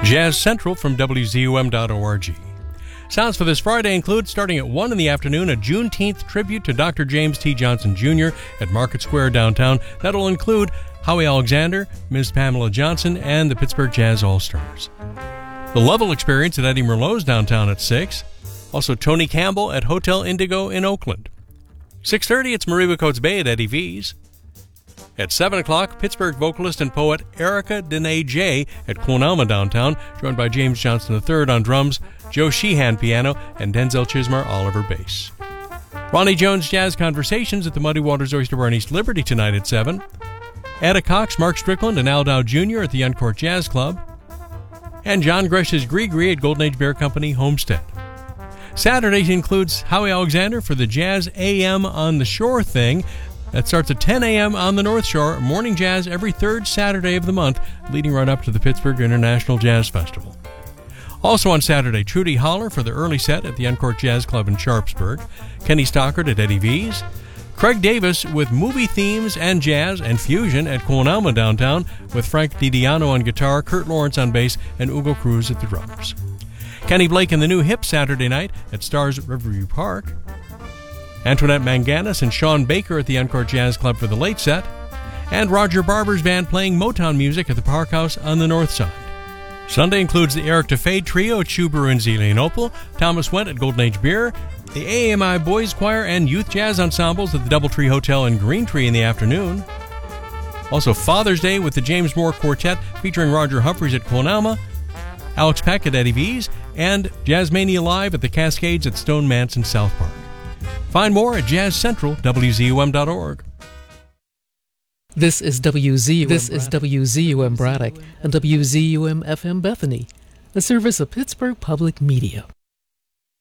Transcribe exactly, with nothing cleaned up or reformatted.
Jazz Central from W Z U M dot org. Sounds for this Friday include, starting at one in the afternoon, a Juneteenth tribute to Doctor James T. Johnson Junior at Market Square downtown. That'll include Howie Alexander, Miz Pamela Johnson, and the Pittsburgh Jazz All-Stars. The Level Experience at Eddie Merlot's downtown at six. Also Tony Campbell at Hotel Indigo in Oakland. six thirty, it's Mariba Coates Bay at Eddie V's. At seven o'clock, Pittsburgh vocalist and poet Erica Dene J at Quonalma downtown, joined by James Johnson the third on drums, Joe Sheehan piano, and Denzel Chismar Oliver bass. Ronnie Jones Jazz Conversations at the Muddy Waters Oyster Bar in East Liberty tonight at seven. Etta Cox, Mark Strickland, and Al Dow Junior at the Uncourt Jazz Club. And John Gresh's Gree-Gree at Golden Age Bear Company, Homestead. Saturday includes Howie Alexander for the Jazz A M on the Shore thing. That starts at ten a.m. on the North Shore, morning jazz every third Saturday of the month, leading right up to the Pittsburgh International Jazz Festival. Also on Saturday, Trudy Holler for the early set at the Uncourt Jazz Club in Sharpsburg, Kenny Stockard at Eddie V's, Craig Davis with movie themes and jazz and fusion at Quonalma downtown, with Frank DiDiano on guitar, Kurt Lawrence on bass, and Ugo Cruz at the drums. Kenny Blake and the New Hip Saturday night at Stars at Riverview Park. Antoinette Manganis and Sean Baker at the Uncourt Jazz Club for the late set, and Roger Barber's band playing Motown music at the Park House on the north side. Sunday includes the Eric DeFade Trio at Shubaru in Zelienople, Thomas Went at Golden Age Beer, the A M I Boys Choir and Youth Jazz Ensembles at the Doubletree Hotel in Green Tree in the afternoon. Also Father's Day with the James Moore Quartet featuring Roger Humphreys at Quonalma, Alex Peck at Eddie V's, and Jazzmania Live at the Cascades at Stone Manse South Park. Find more at Jazz Central, W Z U M dot org. This is W Z U M. This is W Z U M Braddock and W Z U M F M Bethany, a service of Pittsburgh Public Media.